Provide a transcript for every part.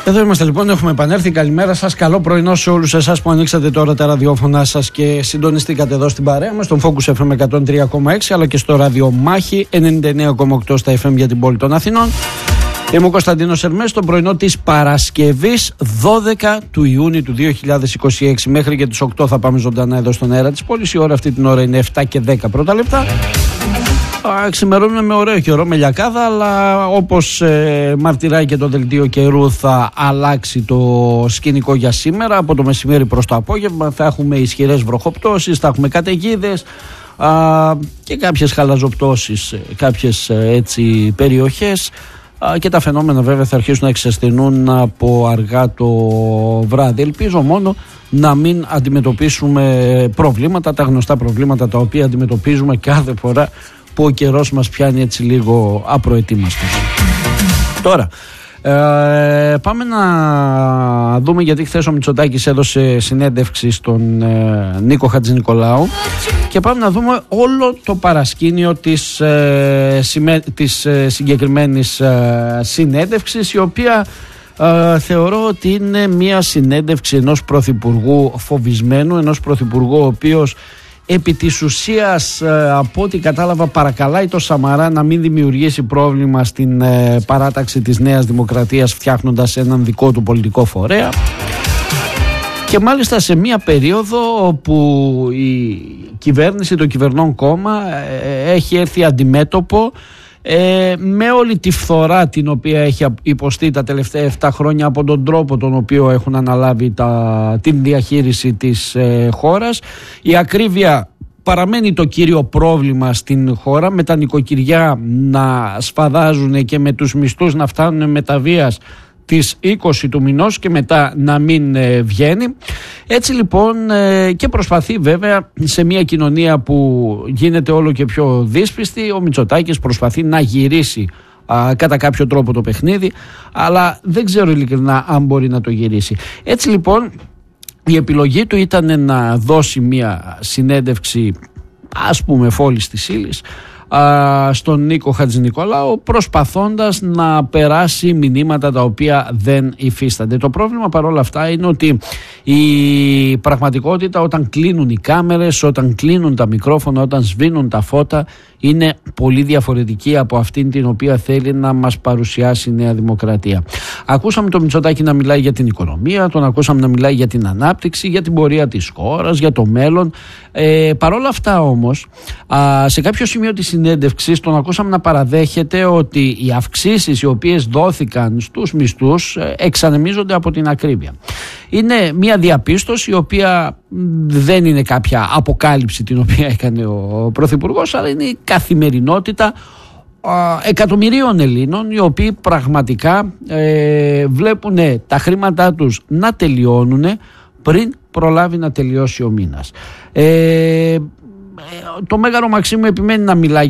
Εδώ είμαστε λοιπόν, έχουμε επανέλθει. Καλημέρα σας, καλό πρωινό σε όλους εσάς που ανοίξατε τώρα τα ραδιόφωνα σας και συντονιστήκατε εδώ στην παρέα μας, στον Focus FM 103,6 αλλά και στο ράδιο Μάχη 99,8 στα FM για την πόλη των Αθηνών. Είμαι ο Κωνσταντίνος Ερμές, το πρωινό της Παρασκευής 12 του Ιούνιου του 2026. Μέχρι και τις 8 θα πάμε ζωντανά εδώ στον αέρα της πόλης. Η ώρα αυτή την ώρα είναι 7 και 10 πρώτα λεπτά. Ξημερώνουμε με ωραίο καιρό, με λιακάδα, αλλά όπως μαρτυράει και το δελτίο καιρού, θα αλλάξει το σκηνικό για σήμερα. Από το μεσημέρι προς το απόγευμα θα έχουμε ισχυρές βροχοπτώσεις, θα έχουμε καταιγίδες και κάποιες χαλαζοπτώσεις, κάποιες έτσι περιοχές, και τα φαινόμενα βέβαια θα αρχίσουν να εξασθενούν από αργά το βράδυ. Ελπίζω μόνο να μην αντιμετωπίσουμε προβλήματα, τα γνωστά προβλήματα τα οποία αντιμετωπίζουμε κάθε φορά που ο καιρός μας πιάνει έτσι λίγο απροετοίμαστος. Τώρα πάμε να δούμε, γιατί χθες ο Μητσοτάκης έδωσε συνέντευξη στον Νίκο Χατζηνικολάου, και πάμε να δούμε όλο το παρασκήνιο της συγκεκριμένης συνέντευξης, η οποία θεωρώ ότι είναι μια συνέντευξη ενός πρωθυπουργού φοβισμένου, ενός πρωθυπουργού ο οποίος επί της ουσίας, από ό,τι κατάλαβα, παρακαλάει το Σαμαρά να μην δημιουργήσει πρόβλημα στην παράταξη της Νέας Δημοκρατίας, φτιάχνοντας έναν δικό του πολιτικό φορέα, και μάλιστα σε μια περίοδο όπου η κυβέρνηση, το κυβερνών κόμμα έχει έρθει αντιμέτωπο με όλη τη φθορά την οποία έχει υποστεί τα τελευταία 7 χρόνια από τον τρόπο τον οποίο έχουν αναλάβει την διαχείριση της χώρας. Η ακρίβεια παραμένει το κύριο πρόβλημα στην χώρα, με τα νοικοκυριά να σφαδάζουν και με τους μισθούς να φτάνουν με τα βίας τις 20 του μηνός και μετά να μην βγαίνει. Έτσι λοιπόν, και προσπαθεί βέβαια σε μια κοινωνία που γίνεται όλο και πιο δύσπιστη, ο Μητσοτάκης προσπαθεί να γυρίσει κατά κάποιο τρόπο το παιχνίδι, αλλά δεν ξέρω ειλικρινά αν μπορεί να το γυρίσει. Έτσι λοιπόν η επιλογή του ήταν να δώσει μια συνέντευξη, ας πούμε, φόλης της ύλης στον Νίκο Χατζηνικολάου, προσπαθώντας να περάσει μηνύματα τα οποία δεν υφίστανται. Το πρόβλημα παρόλα αυτά είναι ότι η πραγματικότητα, όταν κλείνουν οι κάμερες, όταν κλείνουν τα μικρόφωνα, όταν σβήνουν τα φώτα, είναι πολύ διαφορετική από αυτήν την οποία θέλει να μας παρουσιάσει η Νέα Δημοκρατία. Ακούσαμε τον Μητσοτάκη να μιλάει για την οικονομία, τον ακούσαμε να μιλάει για την ανάπτυξη, για την πορεία της χώρας, για το μέλλον. Παρόλα αυτά όμως, σε κάποιο σημείο της συνέντευξης τον ακούσαμε να παραδέχεται ότι οι αυξήσεις οι οποίες δόθηκαν στους μισθούς εξανεμίζονται από την ακρίβεια. Είναι μια διαπίστωση η οποία δεν είναι κάποια αποκάλυψη την οποία έκανε ο Πρωθυπουργός, αλλά είναι η καθημερινότητα εκατομμυρίων Ελλήνων, οι οποίοι πραγματικά βλέπουν τα χρήματά τους να τελειώνουν πριν προλάβει να τελειώσει ο μήνας. Το Μέγαρο Μαξίμου επιμένει να μιλά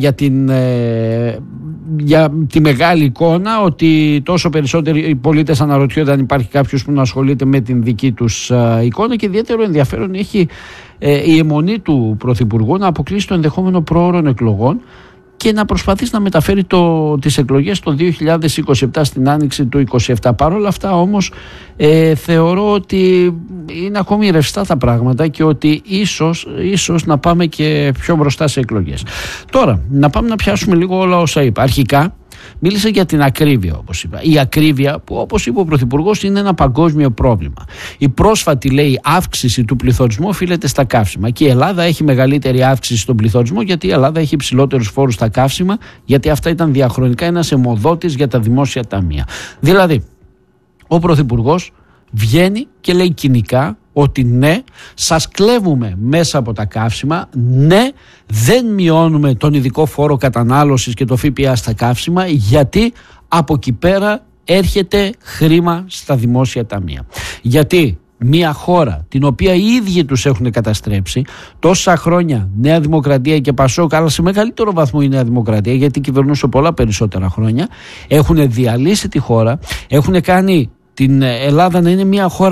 για τη μεγάλη εικόνα, ότι τόσο περισσότεροι οι πολίτες αναρωτιόνται αν υπάρχει κάποιος που να ασχολείται με την δική τους εικόνα, και ιδιαίτερο ενδιαφέρον έχει η αιμονή του Πρωθυπουργού να αποκλείσει το ενδεχόμενο προώρων εκλογών και να προσπαθήσει να μεταφέρει τις εκλογές το 2027 στην άνοιξη του 2027. Παρ' όλα αυτά όμως θεωρώ ότι είναι ακόμη ρευστά τα πράγματα και ότι ίσως να πάμε και πιο μπροστά σε εκλογές. Τώρα, να πάμε να πιάσουμε λίγο όλα όσα είπα. Αρχικά μίλησε για την ακρίβεια, όπως είπα. Η ακρίβεια που, όπως είπε ο Πρωθυπουργός, είναι ένα παγκόσμιο πρόβλημα. Η πρόσφατη, λέει, αύξηση του πληθωρισμού οφείλεται στα καύσιμα, και η Ελλάδα έχει μεγαλύτερη αύξηση στον πληθωρισμό γιατί η Ελλάδα έχει υψηλότερους φόρους στα καύσιμα, γιατί αυτά ήταν διαχρονικά ένας αιμοδότης για τα δημόσια ταμεία. Δηλαδή, ο Πρωθυπουργός βγαίνει και λέει κοινικά ότι ναι, σας κλέβουμε μέσα από τα καύσιμα, ναι, δεν μειώνουμε τον ειδικό φόρο κατανάλωσης και το ΦΠΑ στα καύσιμα, γιατί από εκεί πέρα έρχεται χρήμα στα δημόσια ταμεία. Γιατί μια χώρα την οποία οι ίδιοι τους έχουν καταστρέψει τόσα χρόνια, Νέα Δημοκρατία και Πασόκ, αλλά σε μεγαλύτερο βαθμό η Νέα Δημοκρατία, γιατί κυβερνούσε πολλά περισσότερα χρόνια, έχουν διαλύσει τη χώρα, έχουν κάνει την Ελλάδα να είναι μια χώρα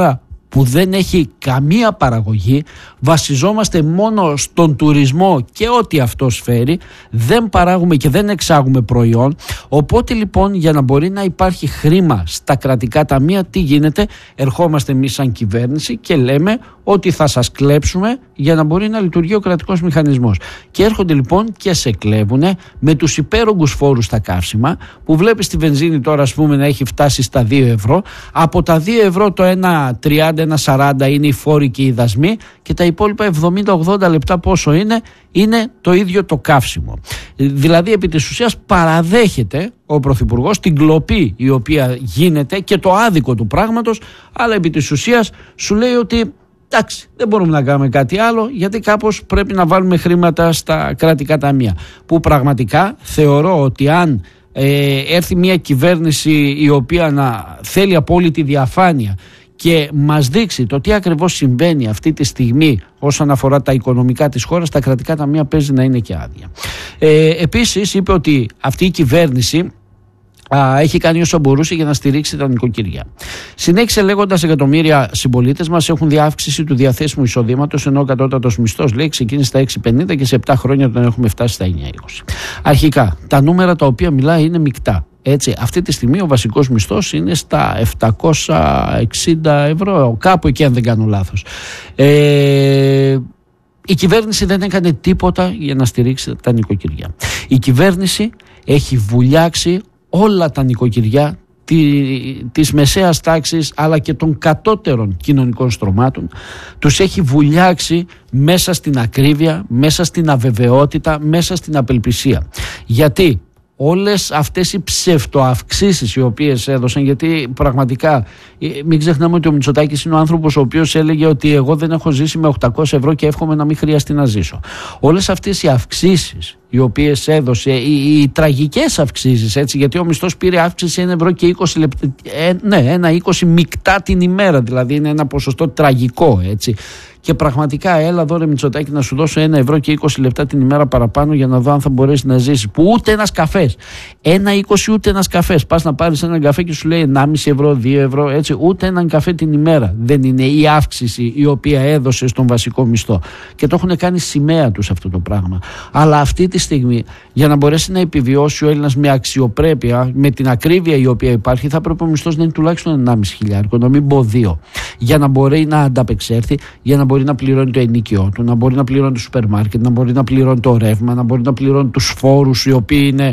που δεν έχει καμία παραγωγή, βασιζόμαστε μόνο στον τουρισμό και ό,τι αυτός φέρει, δεν παράγουμε και δεν εξάγουμε προϊόν. Οπότε λοιπόν, για να μπορεί να υπάρχει χρήμα στα κρατικά ταμεία, τι γίνεται? Ερχόμαστε εμείς σαν κυβέρνηση και λέμε ότι θα σας κλέψουμε για να μπορεί να λειτουργεί ο κρατικός μηχανισμός. Και έρχονται λοιπόν και σε κλέβουν με τους υπέρογκους φόρους στα καύσιμα, που βλέπεις τη βενζίνη τώρα, ας πούμε, να έχει φτάσει στα 2 ευρώ. Από τα 2 ευρώ το 1,30, 1,40 είναι οι φόροι και οι δασμοί, και τα υπόλοιπα 70-80 λεπτά πόσο είναι το ίδιο το καύσιμο. Δηλαδή επί της ουσίας παραδέχεται ο Πρωθυπουργός την κλοπή η οποία γίνεται και το άδικο του πράγματος, αλλά επί της ουσίας σου λέει ότι εντάξει, δεν μπορούμε να κάνουμε κάτι άλλο, γιατί κάπως πρέπει να βάλουμε χρήματα στα κρατικά ταμεία. Που πραγματικά θεωρώ ότι αν έρθει μια κυβέρνηση η οποία να θέλει απόλυτη διαφάνεια και μας δείξει το τι ακριβώς συμβαίνει αυτή τη στιγμή όσον αφορά τα οικονομικά της χώρας, τα κρατικά ταμεία παίζει να είναι και άδεια. Επίσης είπε ότι αυτή η κυβέρνηση έχει κάνει όσο μπορούσε για να στηρίξει τα νοικοκυριά. Συνέχισε λέγοντας, εκατομμύρια συμπολίτες μας έχουν διαύξηση του διαθέσιμου εισοδήματος, ενώ ο κατώτατος μισθός, λέει, ξεκίνησε στα 6,50 και σε 7 χρόνια τον έχουμε φτάσει στα 9,20. Αρχικά, τα νούμερα τα οποία μιλάει είναι μεικτά. Έτσι, αυτή τη στιγμή ο βασικός μισθός είναι στα 760 ευρώ, κάπου εκεί αν δεν κάνω λάθος. Η κυβέρνηση δεν έκανε τίποτα για να στηρίξει τα νοικοκυριά. Η κυβέρνηση έχει βουλιάξει όλα τα νοικοκυριά της μεσαίας τάξης αλλά και των κατώτερων κοινωνικών στρωμάτων. Τους έχει βουλιάξει μέσα στην ακρίβεια, μέσα στην αβεβαιότητα, μέσα στην απελπισία. Γιατί όλες αυτές οι ψευτοαυξήσεις οι οποίες έδωσαν, γιατί πραγματικά μην ξεχνάμε ότι ο Μητσοτάκης είναι ο άνθρωπος ο οποίος έλεγε ότι εγώ δεν έχω ζήσει με 800 ευρώ και εύχομαι να μην χρειαστεί να ζήσω. Όλες αυτές οι αυξήσεις οι οποίες έδωσε, οι τραγικές αυξήσεις, έτσι, γιατί ο μισθός πήρε αύξηση 1 ευρώ και 20 λεπτά, 1,20 μεικτά την ημέρα, δηλαδή είναι ένα ποσοστό τραγικό, έτσι. Και πραγματικά, έλα εδώ ρε Μητσοτάκη να σου δώσω 1 ευρώ και 20 λεπτά την ημέρα παραπάνω για να δω αν θα μπορέσει να ζήσει. Που ούτε ένας καφές, 1,20 ούτε ένας καφές. Πας να πάρεις έναν καφέ και σου λέει 1,5 ευρώ, 2 ευρώ, έτσι. Ούτε έναν καφέ την ημέρα δεν είναι η αύξηση η οποία έδωσε στον βασικό μισθό. Και το έχουν κάνει σημαία τους αυτό το πράγμα. Αλλά αυτή τη στιγμή, για να μπορέσει να επιβιώσει ο Έλληνας με αξιοπρέπεια, με την ακρίβεια η οποία υπάρχει, θα πρέπει ο μισθός να είναι τουλάχιστον 1,5 να μην πω 2. Για να μπορεί να ανταπεξέλθει, για να μπορεί να πληρώνει το ενοίκιό του, να μπορεί να πληρώνει το σούπερ μάρκετ, να μπορεί να πληρώνει το ρεύμα, να μπορεί να πληρώνει τους φόρους οι οποίοι είναι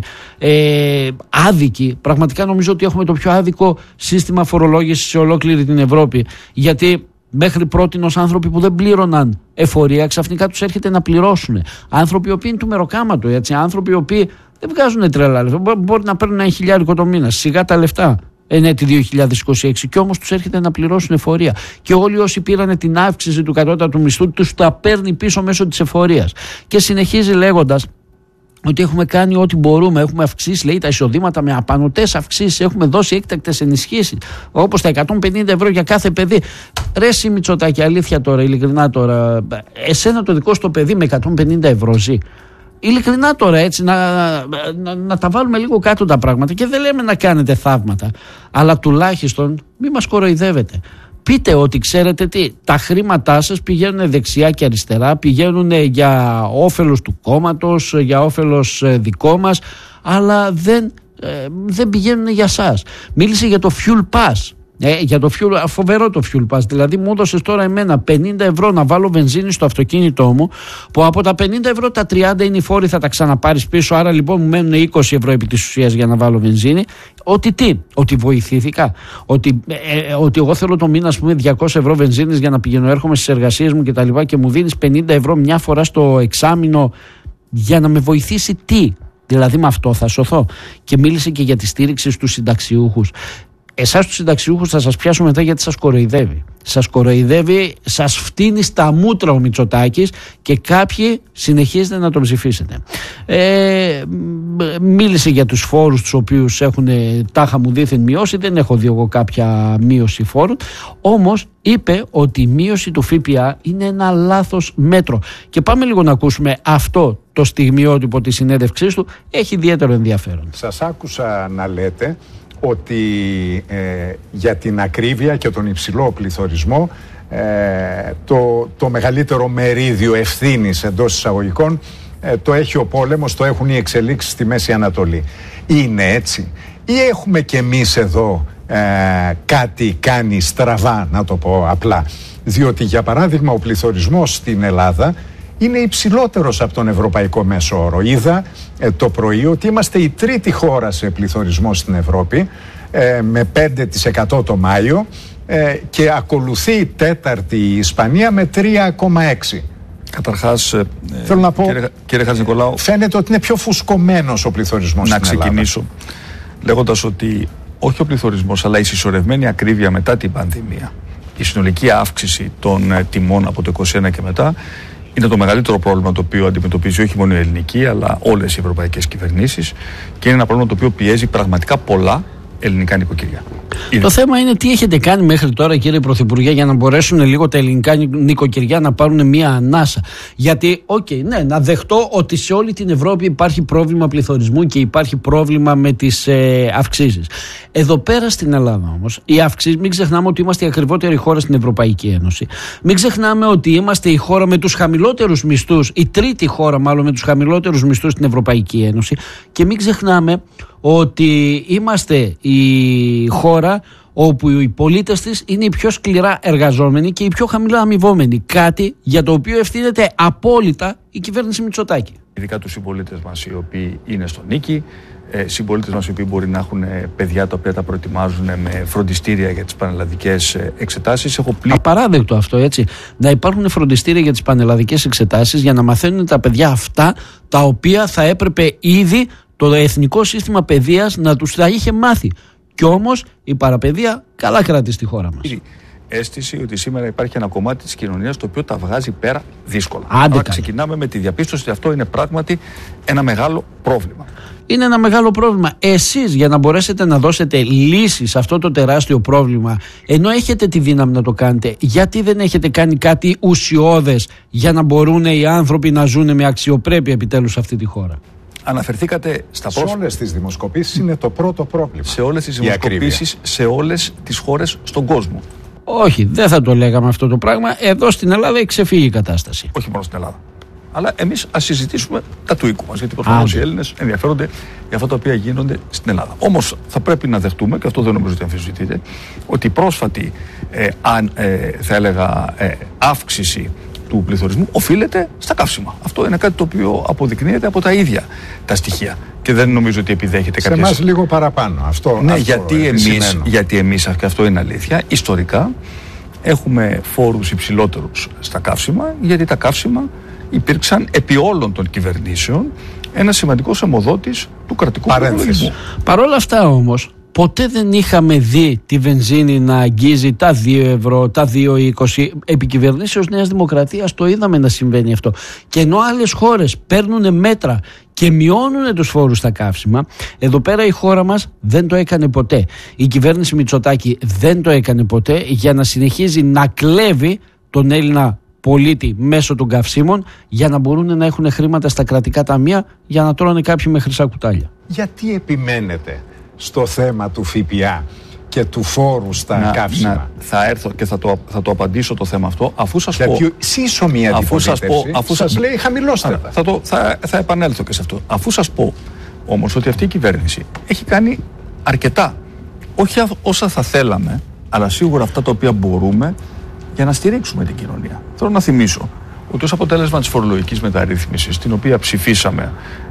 άδικοι. Πραγματικά νομίζω ότι έχουμε το πιο άδικο σύστημα φορολόγησης σε ολόκληρη την Ευρώπη. Γιατί μέχρι πρότινος άνθρωποι που δεν πλήρωναν εφορία, ξαφνικά τους έρχεται να πληρώσουν. Άνθρωποι οι οποίοι είναι του μεροκάματο, έτσι. Άνθρωποι οι οποίοι δεν βγάζουν τρέλα λεφτά. Μπορεί να παίρνουν 1.000 το μήνα. Σιγά τα λεφτά. Ενέτη 2026 και όμως τους έρχεται να πληρώσουν εφορία. Και όλοι όσοι πήραν την αύξηση του κατώτατου μισθού τους τα παίρνει πίσω μέσω της εφορίας. Και συνεχίζει λέγοντας ότι έχουμε κάνει ό,τι μπορούμε. Έχουμε αυξήσει, λέει, τα εισοδήματα με απανωτές αυξήσεις. Έχουμε δώσει έκτακτες ενισχύσεις, όπως τα 150 ευρώ για κάθε παιδί. Ρε συ Μητσοτάκη, αλήθεια τώρα, ειλικρινά τώρα, εσένα το δικό στο παιδί με 150 ευρώ ζει? Ειλικρινά τώρα, έτσι, να τα βάλουμε λίγο κάτω τα πράγματα, και δεν λέμε να κάνετε θαύματα, αλλά τουλάχιστον μην μας κοροϊδεύετε. Πείτε ότι ξέρετε τι, τα χρήματά σας πηγαίνουν δεξιά και αριστερά, πηγαίνουν για όφελος του κόμματος, για όφελος δικό μας, αλλά δεν πηγαίνουν για σας. Μίλησε για το fuel pass. Για το fuel, φοβερό το fuel pass. Δηλαδή μου έδωσες τώρα εμένα 50 ευρώ να βάλω βενζίνη στο αυτοκίνητό μου, που από τα 50 ευρώ τα 30 είναι οι φόροι, θα τα ξαναπάρεις πίσω. Άρα λοιπόν μου μένουν 20 ευρώ επί της ουσίας για να βάλω βενζίνη. Ότι βοηθήθηκα, ότι εγώ θέλω το μήνα, ας πούμε, 200 ευρώ βενζίνης για να πηγαίνω έρχομαι στις εργασίες μου κτλ. Και μου δίνεις 50 ευρώ μια φορά στο εξάμηνο για να με βοηθήσει τι? Δηλαδή με αυτό θα σωθώ? Και μίλησε και για τη στήριξη στους συνταξιούχους. Εσάς τους συνταξιούχους θα σας πιάσω μετά, γιατί σας κοροϊδεύει. Σας κοροϊδεύει, σας φτύνει στα μούτρα ο Μητσοτάκης και κάποιοι συνεχίζετε να τον ψηφίσετε. Μίλησε για τους φόρους τους οποίους έχουν τάχα μου δήθεν μειώσει. Δεν έχω δει εγώ κάποια μείωση φόρων. Όμως είπε ότι η μείωση του ΦΠΑ είναι ένα λάθος μέτρο. Και πάμε λίγο να ακούσουμε αυτό το στιγμιότυπο της συνέντευξής του. Έχει ιδιαίτερο ενδιαφέρον. Σας άκουσα να λέτε ότι για την ακρίβεια και τον υψηλό πληθωρισμό το μεγαλύτερο μερίδιο ευθύνης εντός εισαγωγικών το έχει ο πόλεμος, το έχουν οι εξελίξεις στη Μέση Ανατολή. Είναι έτσι ή έχουμε κι εμείς εδώ κάτι κάνει στραβά, να το πω απλά? Διότι για παράδειγμα ο πληθωρισμός στην Ελλάδα είναι υψηλότερος από τον ευρωπαϊκό μέσο όρο. Είδα το πρωί ότι είμαστε η τρίτη χώρα σε πληθωρισμό στην Ευρώπη, με 5% το Μάιο, και ακολουθεί η τέταρτη η Ισπανία με 3,6%. Καταρχάς, θέλω να πω, κύριε Χατζηνικολάου, φαίνεται ότι είναι πιο φουσκωμένος ο πληθωρισμός στην Ελλάδα. Να ξεκινήσω λέγοντας ότι όχι ο πληθωρισμός, αλλά η συσσωρευμένη ακρίβεια μετά την πανδημία, η συνολική αύξηση των τιμών από το 2021 και μετά, είναι το μεγαλύτερο πρόβλημα το οποίο αντιμετωπίζει όχι μόνο η ελληνική, αλλά όλες οι ευρωπαϊκές κυβερνήσεις, και είναι ένα πρόβλημα το οποίο πιέζει πραγματικά πολλά ελληνικά νοικοκυριά. Το θέμα είναι τι έχετε κάνει μέχρι τώρα, κύριε Πρωθυπουργέ, για να μπορέσουν λίγο τα ελληνικά νοικοκυριά να πάρουν μία ανάσα. Γιατί, ναι, να δεχτώ ότι σε όλη την Ευρώπη υπάρχει πρόβλημα πληθωρισμού και υπάρχει πρόβλημα με τις αυξήσεις. Εδώ πέρα στην Ελλάδα όμως, οι αυξήσεις, μην ξεχνάμε ότι είμαστε η ακριβότερη χώρα στην Ευρωπαϊκή Ένωση. Μην ξεχνάμε ότι είμαστε η χώρα με τους χαμηλότερους μισθούς, η τρίτη χώρα μάλλον με τους χαμηλότερους μισθούς στην Ευρωπαϊκή Ένωση. Και μην ξεχνάμε ότι είμαστε η χώρα όπου οι πολίτες της είναι οι πιο σκληρά εργαζόμενοι και οι πιο χαμηλά αμοιβόμενοι. Κάτι για το οποίο ευθύνεται απόλυτα η κυβέρνηση Μητσοτάκη. Ειδικά τους συμπολίτες μας οι οποίοι είναι στο νίκη, συμπολίτες μας οι οποίοι μπορεί να έχουν παιδιά τα οποία τα προετοιμάζουν με φροντιστήρια για τις πανελλαδικές εξετάσεις. Απαράδεκτο αυτό, έτσι. Να υπάρχουν φροντιστήρια για τις πανελλαδικές εξετάσεις για να μαθαίνουν τα παιδιά αυτά τα οποία θα έπρεπε ήδη το Εθνικό Σύστημα Παιδείας να τους τα είχε μάθει. Κι όμως η παραπαιδεία καλά κρατεί στη χώρα μας. Αίσθηση ότι σήμερα υπάρχει ένα κομμάτι της κοινωνίας το οποίο τα βγάζει πέρα δύσκολα. Άρα ξεκινάμε με τη διαπίστωση ότι αυτό είναι πράγματι ένα μεγάλο πρόβλημα. Είναι ένα μεγάλο πρόβλημα. Εσείς, για να μπορέσετε να δώσετε λύση σε αυτό το τεράστιο πρόβλημα, ενώ έχετε τη δύναμη να το κάνετε, γιατί δεν έχετε κάνει κάτι ουσιώδες για να μπορούν οι άνθρωποι να ζουν με αξιοπρέπεια επιτέλους σε αυτή τη χώρα? Αναφερθήκατε στα πρόσφατα. Σε όλες τις δημοσκοπήσεις είναι το πρώτο πρόβλημα. Σε όλες τις δημοσκοπήσεις, σε όλες τις χώρες στον κόσμο. Όχι, δεν θα το λέγαμε αυτό το πράγμα. Εδώ στην Ελλάδα έχει ξεφύγει η κατάσταση. Όχι μόνο στην Ελλάδα. Αλλά εμείς ας συζητήσουμε τα του οίκου μας. Γιατί προφανώς οι Έλληνες ενδιαφέρονται για αυτά τα οποία γίνονται στην Ελλάδα. Όμως θα πρέπει να δεχτούμε, και αυτό δεν νομίζω ότι αμφισβητείται, ότι η πρόσφατη θα έλεγα αύξηση του πληθωρισμού οφείλεται στα καύσιμα. Αυτό είναι κάτι το οποίο αποδεικνύεται από τα ίδια τα στοιχεία. Και δεν νομίζω ότι επιδέχεται σε εμάς λίγο παραπάνω. Αυτό, ναι, γιατί εμείς, και αυτό είναι αλήθεια, ιστορικά έχουμε φόρους υψηλότερους στα καύσιμα, γιατί τα καύσιμα υπήρξαν επί όλων των κυβερνήσεων ένα σημαντικός αιμοδότης του κρατικού προϋπολογισμού. Παρ' όλα αυτά όμως, ποτέ δεν είχαμε δει τη βενζίνη να αγγίζει τα 2 ευρώ, τα 2,20. Επί κυβερνήσεως Νέας Δημοκρατίας το είδαμε να συμβαίνει αυτό. Και ενώ άλλες χώρες παίρνουν μέτρα και μειώνουν τους φόρους στα καύσιμα, εδώ πέρα η χώρα μας δεν το έκανε ποτέ. Η κυβέρνηση Μητσοτάκη δεν το έκανε ποτέ, για να συνεχίζει να κλέβει τον Έλληνα πολίτη μέσω των καυσίμων, για να μπορούν να έχουν χρήματα στα κρατικά ταμεία για να τρώνε κάποιοι με χρυσά κουτάλια. Γιατί επιμένετε στο θέμα του ΦΠΑ και του φόρου στα καύσιμα? Θα έρθω και θα το απαντήσω το θέμα αυτό, αφού σας πω. Γιατί σύσσωμη αντιπολίτευση σας λέει χαμηλώστε. Θα επανέλθω και σε αυτό. Αφού σας πω όμως ότι αυτή η κυβέρνηση έχει κάνει αρκετά, όχι όσα θα θέλαμε, αλλά σίγουρα αυτά τα οποία μπορούμε για να στηρίξουμε την κοινωνία. Θέλω να θυμίσω ότι ως αποτέλεσμα της φορολογικής μεταρρύθμισης, την οποία ψηφίσαμε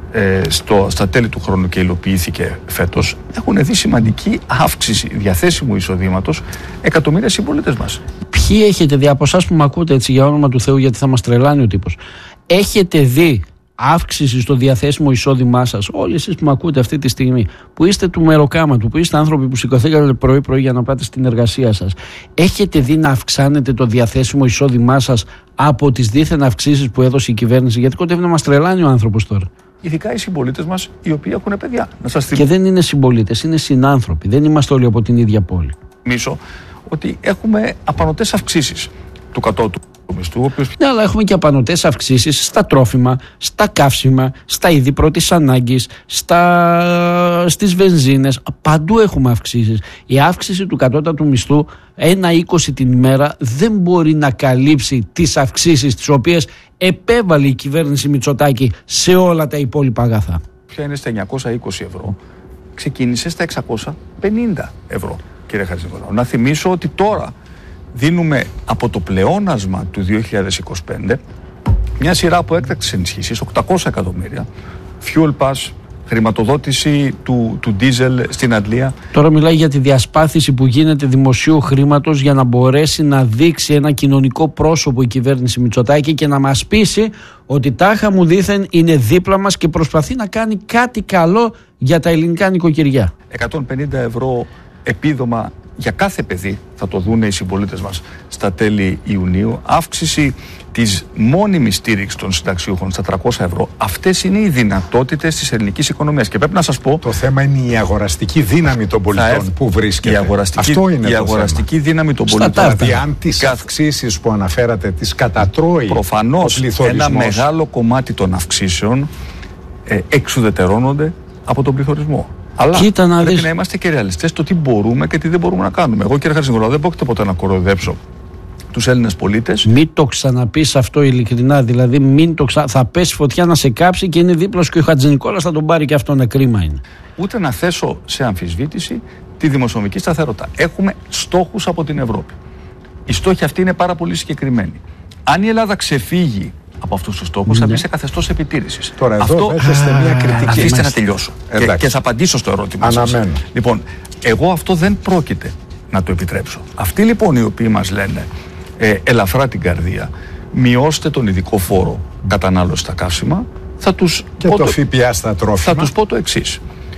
στα τέλη του χρόνου και υλοποιήθηκε φέτος, έχουν δει σημαντική αύξηση διαθέσιμου εισοδήματος εκατομμύρια συμπολίτες μας. Ποιοι έχετε δει από εσάς που με ακούτε, έτσι για όνομα του Θεού, γιατί θα μας τρελάνει ο τύπος, έχετε δει αύξηση στο διαθέσιμο εισόδημά σας, όλοι εσείς που με ακούτε αυτή τη στιγμή, που είστε του μεροκάματου, που είστε άνθρωποι που σηκωθήκατε πρωί-πρωί για να πάτε στην εργασία σας, έχετε δει να αυξάνετε το διαθέσιμο εισόδημά σας από τις δίθεν αυξήσεις που έδωσε η κυβέρνηση? Γιατί κοντεύει να μας τρελάνει ο άνθρωπος τώρα. Ειδικά οι συμπολίτες μας οι οποίοι έχουν παιδιά. Και δεν είναι συμπολίτες, είναι συνάνθρωποι. Δεν είμαστε όλοι από την ίδια πόλη. Μίσο ότι έχουμε απανωτές αυξήσεις του κατώτου μισθού. Ναι, αλλά έχουμε και απανωτές αυξήσεις στα τρόφιμα, στα καύσιμα, στα είδη πρώτης ανάγκης, στις βενζίνες. Παντού έχουμε αυξήσεις. Η αύξηση του κατώτατου μισθού 1,20 την ημέρα δεν μπορεί να καλύψει τις αυξήσεις τις οποίες επέβαλε η κυβέρνηση Μητσοτάκη σε όλα τα υπόλοιπα αγαθά. Ποια είναι στα 920 ευρώ, ξεκίνησε στα 650 ευρώ, κύριε Χατζηνικολάου. Να θυμίσω ότι τώρα δίνουμε από το πλεόνασμα του 2025 μια σειρά από έκτακτες ενισχύσεις, 800 εκατομμύρια, fuel pass, χρηματοδότηση του ντίζελ στην Αντλία. Τώρα μιλάει για τη διασπάθηση που γίνεται δημοσίου χρήματος για να μπορέσει να δείξει ένα κοινωνικό πρόσωπο η κυβέρνηση Μητσοτάκη και να μας πείσει ότι τάχα μου δήθεν είναι δίπλα μας και προσπαθεί να κάνει κάτι καλό για τα ελληνικά νοικοκυριά. 150 ευρώ επίδομα για κάθε παιδί, θα το δούνε οι συμπολίτες μας στα τέλη Ιουνίου. Αύξηση της μόνιμης στήριξης των συνταξιούχων στα 300 ευρώ. Αυτές είναι οι δυνατότητες της ελληνικής οικονομίας. Και πρέπει να σας πω... Το θέμα είναι η αγοραστική δύναμη των πολιτών που βρίσκεται. Αυτό είναι η αγοραστική δύναμη των πολιτών. Δηλαδή, αν τις αυξήσεις που αναφέρατε τις κατατρώει προφανώς ένα μεγάλο κομμάτι των αυξήσεων εξουδετερώνονται από τον πληθωρισμό. Αλλά πρέπει να είμαστε και ρεαλιστές στο τι μπορούμε και τι δεν μπορούμε να κάνουμε. Εγώ, κύριε Χατζηνικολάου, δεν πρόκειται ποτέ να κοροϊδέψω τους Έλληνες πολίτες. Μην το ξαναπείς αυτό ειλικρινά. Δηλαδή, θα πέσει φωτιά να σε κάψει και είναι δίπλα σου και ο Χατζηνικόλας θα τον πάρει και αυτό, κρίμα είναι. Ούτε να θέσω σε αμφισβήτηση τη δημοσιονομική σταθερότητα. Έχουμε στόχους από την Ευρώπη. Οι στόχοι αυτοί είναι πάρα πολύ συγκεκριμένοι. Αν η Ελλάδα ξεφύγει από αυτούς τους στόχους, θα μπει σε καθεστώς επιτήρησης. Τώρα εδώ δέχεστε μια κριτική. Αφήστε να τελειώσω και θα απαντήσω στο ερώτημα σας. Λοιπόν, εγώ αυτό δεν πρόκειται να το επιτρέψω. Αυτοί λοιπόν οι οποίοι μας λένε ελαφρά την καρδία, μειώστε τον ειδικό φόρο κατανάλωση στα καύσιμα, θα τους και πω το ΦΠΑ στα τρόφιμα. Θα τους πω το εξής.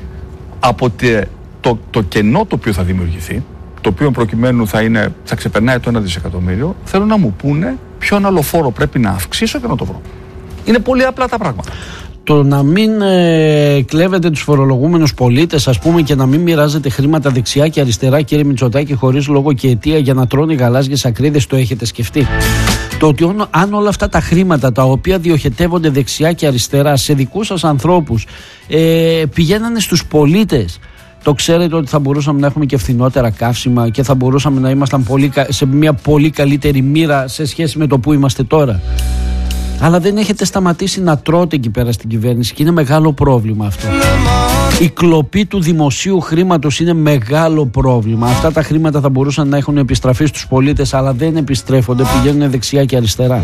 Από το κενό το οποίο θα δημιουργηθεί, το οποίο προκειμένου θα ξεπερνάει το 1 δισεκατομμύριο, θέλω να μου πούνε ποιον άλλο φόρο πρέπει να αυξήσω και να το βρω. Είναι πολύ απλά τα πράγματα. Το να μην κλέβετε τους φορολογούμενους πολίτες, ας πούμε, και να μην μοιράζετε χρήματα δεξιά και αριστερά, κύριε Μητσοτάκη, χωρίς λόγο και αιτία για να τρώνε γαλάζιες ακρίδες, το έχετε σκεφτεί? Το ότι αν όλα αυτά τα χρήματα τα οποία διοχετεύονται δεξιά και αριστερά σε δικούς σας ανθρώπους πηγαίνανε στους πολίτες, το ξέρετε ότι θα μπορούσαμε να έχουμε και φθηνότερα καύσιμα και θα μπορούσαμε να ήμασταν σε μια πολύ καλύτερη μοίρα σε σχέση με το που είμαστε τώρα. Αλλά δεν έχετε σταματήσει να τρώτε εκεί πέρα στην κυβέρνηση και είναι μεγάλο πρόβλημα αυτό. Η κλοπή του δημοσίου χρήματος είναι μεγάλο πρόβλημα. Αυτά τα χρήματα θα μπορούσαν να έχουν επιστραφεί στους πολίτες, αλλά δεν επιστρέφονται, πηγαίνουν δεξιά και αριστερά.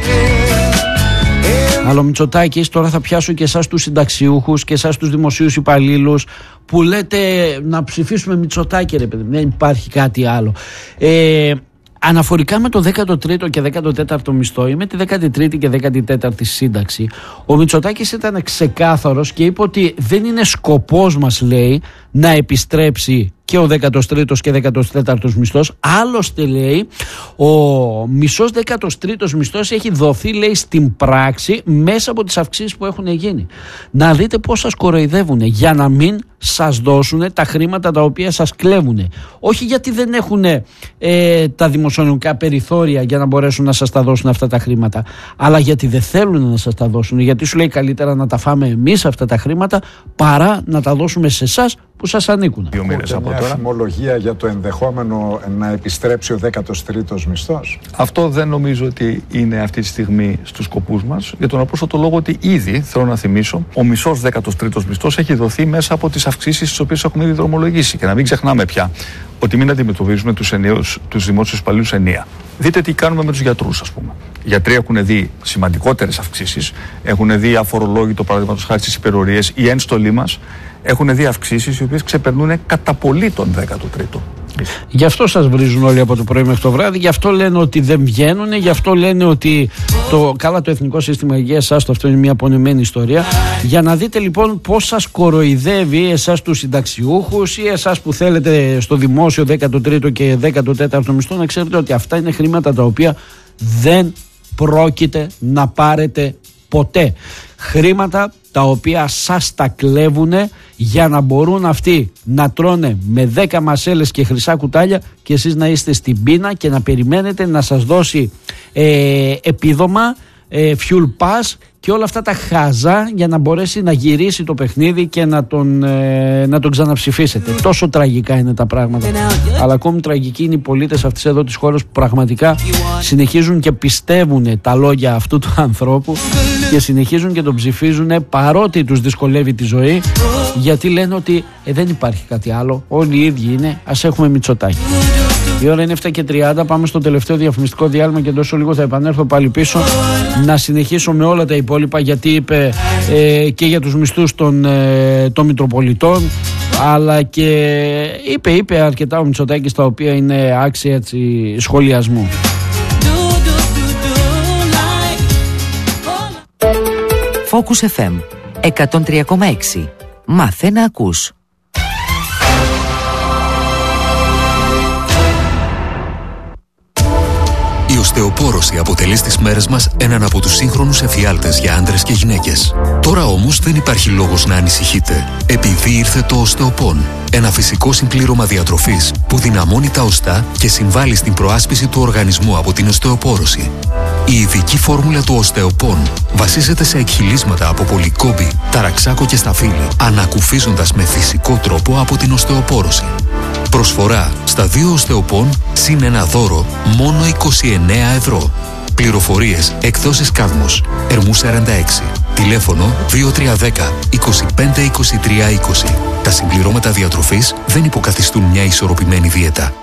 Αλλά ο Μητσοτάκης, τώρα θα πιάσω και εσάς τους συνταξιούχους και εσάς τους δημοσίους υπαλλήλους που λέτε να ψηφίσουμε Μητσοτάκη, ρε παιδί, δεν υπάρχει κάτι άλλο. Αναφορικά με το 13ο και 14ο μισθό ή με τη 13η και 14η σύνταξη, ο Μητσοτάκης ήταν ξεκάθαρος και είπε ότι δεν είναι σκοπός μας, λέει, να επιστρέψει και ο 13ος και 14ος μισθός. Άλλωστε, λέει, ο μισός 13ος μισθός έχει δοθεί, λέει, στην πράξη μέσα από τις αυξήσεις που έχουν γίνει. Να δείτε πώς σας κοροϊδεύουν για να μην σας δώσουν τα χρήματα τα οποία σας κλέβουν. Όχι γιατί δεν έχουν τα δημοσιονομικά περιθώρια για να μπορέσουν να σας τα δώσουν αυτά τα χρήματα, αλλά γιατί δεν θέλουν να σας τα δώσουν. Γιατί σου λέει καλύτερα να τα φάμε εμείς αυτά τα χρήματα παρά να τα δώσουμε σε εσάς που σας ανήκουν. Μια θυμολογία για το ενδεχόμενο να επιστρέψει ο 13ος μισθός. Αυτό δεν νομίζω ότι είναι αυτή τη στιγμή στους σκοπούς μας, για τον απλούστατο λόγο ότι ήδη, θέλω να θυμίσω, ο μισός 13ος μισθός έχει δοθεί μέσα από τις αυξήσεις τις οποίες έχουμε ήδη δρομολογήσει. Και να μην ξεχνάμε πια ότι μην αντιμετωπίζουμε τους δημόσιους υπαλλήλους ενία. Δείτε τι κάνουμε με τους γιατρούς, ας πούμε. Οι γιατροί έχουν δει σημαντικότερες αυξήσεις, έχουν δει αφορολόγητο, παραδείγματος χάρη στις υπερορίες, η ένστολή μας έχουν δει αυξήσεις οι οποίες ξεπερνούν κατά πολύ τον 13ο. Γι' αυτό σας βρίζουν όλοι από το πρωί μέχρι το βράδυ, γι' αυτό λένε ότι δεν βγαίνουν, γι' αυτό λένε ότι το Εθνικό Σύστημα Υγείας, αυτό είναι μια απονεμένη ιστορία. Για να δείτε λοιπόν πώς σας κοροϊδεύει εσάς τους συνταξιούχους ή εσάς που θέλετε στο δημόσιο 13ο και 14ο μισθό, να ξέρετε ότι αυτά είναι χρήματα τα οποία δεν πρόκειται να πάρετε ποτέ. Χρήματα τα οποία σας τα κλέβουνε για να μπορούν αυτοί να τρώνε με 10 μασέλες και χρυσά κουτάλια και εσείς να είστε στην πείνα και να περιμένετε να σας δώσει επίδομα, fuel pass και όλα αυτά τα χάζα για να μπορέσει να γυρίσει το παιχνίδι και να τον ξαναψηφίσετε. Τόσο τραγικά είναι τα πράγματα. Αλλά ακόμη τραγικοί είναι οι πολίτες αυτής εδώ της χώρας που πραγματικά συνεχίζουν και πιστεύουν τα λόγια αυτού του ανθρώπου και συνεχίζουν και τον ψηφίζουν παρότι τους δυσκολεύει τη ζωή, γιατί λένε ότι δεν υπάρχει κάτι άλλο, όλοι οι ίδιοι είναι, ας έχουμε Μητσοτάκη. Η ώρα είναι 7:30, πάμε στο τελευταίο διαφημιστικό διάλειμμα και τόσο λίγο θα επανέλθω πάλι πίσω να συνεχίσω με όλα τα υπόλοιπα, γιατί είπε και για τους μισθούς των Μητροπολιτών, αλλά και είπε αρκετά ο Μητσοτάκης τα οποία είναι άξια έτσι, σχολιασμού. Focus FM 103,6. Μάθε να ακούς. Η οστεοπόρωση αποτελεί στις μέρες μας έναν από τους σύγχρονους εφιάλτες για άντρες και γυναίκες. Τώρα όμως δεν υπάρχει λόγος να ανησυχείτε, επειδή ήρθε το οστεοπόν. Ένα φυσικό συμπλήρωμα διατροφής που δυναμώνει τα οστά και συμβάλλει στην προάσπιση του οργανισμού από την οστεοπόρωση. Η ειδική φόρμουλα του οστεοπόν βασίζεται σε εκχυλίσματα από πολυκόμπη, ταραξάκο και σταφύλι, ανακουφίζοντας με φυσικό τρόπο από την οστεοπόρωση. Προσφορά στα 2 οστεοπόν συν ένα δώρο μόνο 29 ευρώ. Πληροφορίες εκδόσεις Κάδμος, Ερμού 46. Τηλέφωνο 2310 25 23 20. Τα συμπληρώματα διατροφής δεν υποκαθιστούν μια ισορροπημένη δίαιτα.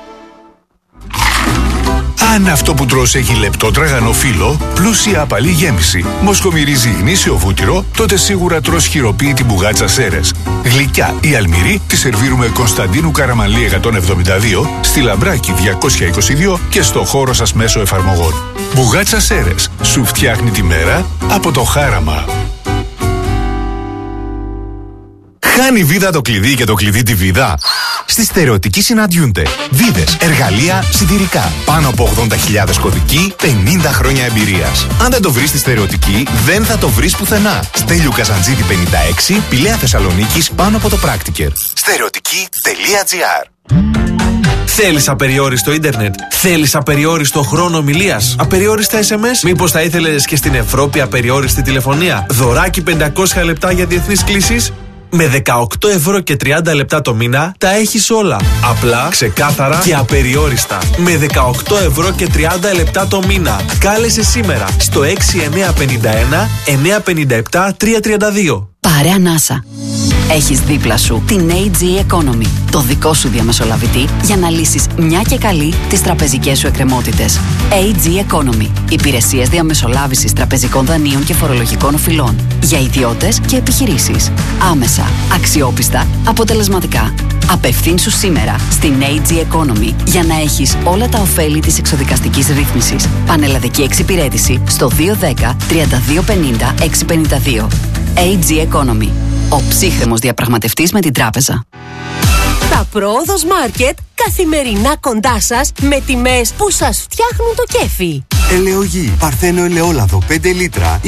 Αν αυτό που τρως έχει λεπτό τραγανό φύλλο, πλούσια απαλή γέμιση, μοσχομυρίζει γνήσιο βούτυρο, τότε σίγουρα τρως χειροποίητη μπουγάτσα Σέρες. Γλυκιά ή αλμυρή τη σερβίρουμε Κωνσταντίνου Καραμανλή 172, στη Λαμπράκη 222 και στο χώρο σας μέσω εφαρμογών. Μπουγάτσα Σέρες, σου φτιάχνει τη μέρα από το χάραμα. Χάνει βίδα το κλειδί και το κλειδί τη βίδα. Στη Στερεοτική συναντιούνται βίδες, εργαλεία, συντηρικά. Πάνω από 80.000 κωδικοί, 50 χρόνια εμπειρίας. Αν δεν το βρεις στη Στερεοτική, δεν θα το βρεις πουθενά. Στέλιου Καζαντζίδη 56, Πηλαία Θεσσαλονίκης, πάνω από το Πράκτικερ. Στερεοτική.gr. Θέλεις απεριόριστο ίντερνετ? Θέλεις απεριόριστο χρόνο ομιλίας? Απεριόριστα SMS? Μήπως θα ήθελες και στην Ευρώπη απεριόριστη τηλεφωνία? Δωράκι 500 λεπτά για διεθνείς κλήσεις? Με 18 ευρώ και 30 λεπτά το μήνα τα έχεις όλα. Απλά, ξεκάθαρα και απεριόριστα. Με 18 ευρώ και 30 λεπτά το μήνα. Κάλεσε σήμερα στο 6951 957 332. Πάρε ανάσα. Έχεις δίπλα σου την AG Economy, το δικό σου διαμεσολαβητή για να λύσεις μια και καλή τις τραπεζικές σου εκκρεμότητες. AG Economy. Υπηρεσίες διαμεσολάβησης τραπεζικών δανείων και φορολογικών οφειλών. Για ιδιώτες και επιχειρήσεις. Άμεσα, αξιόπιστα, αποτελεσματικά. Απευθύνσου σήμερα στην AG Economy για να έχεις όλα τα ωφέλη της εξοδικαστικής ρύθμισης. Πανελλαδική εξυπηρέτηση στο 210 3250 652. AG Economy. Ο ψύχρεμος διαπραγματευτής με την τράπεζα. Τα Πρόοδος Μάρκετ καθημερινά κοντά σας με τιμές που σας φτιάχνουν το κέφι. Ελαιογή, Παρθένο ελαιόλαδο 5 λίτρα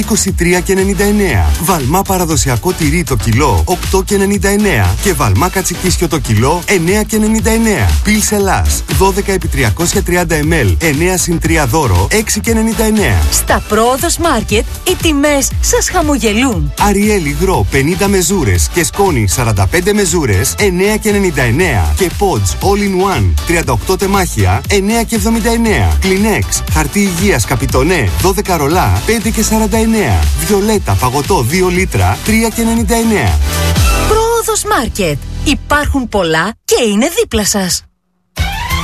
23,99. Βαλμά παραδοσιακό τυρί το κιλό 8,99. Και βαλμά κατσικίσιο το κιλό 9,99. Πιλς Ελλάς 12 επί 330 ml 9 συν 3 δώρο 6,99. Στα Πρόοδος Μάρκετ οι τιμές σας χαμογελούν. Αριέλ υγρό 50 μεζούρες και σκόνη 45 μεζούρες 9,99. Και Pods All in One 38 τεμάχια 9,79. Kleenex χαρτί υγείας Καπιτονέ 12 ρολά 5,49. Βιολέτα παγωτό 2 λίτρα 3,99. Πρόοδος Μάρκετ. Υπάρχουν πολλά και είναι δίπλα σας.